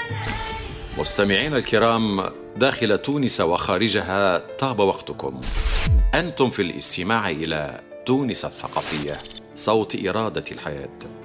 مستمعينا الكرام داخل تونس وخارجها، طاب وقتكم. أنتم في الاستماع إلى تونس الثقافية، صوت إرادة الحياة.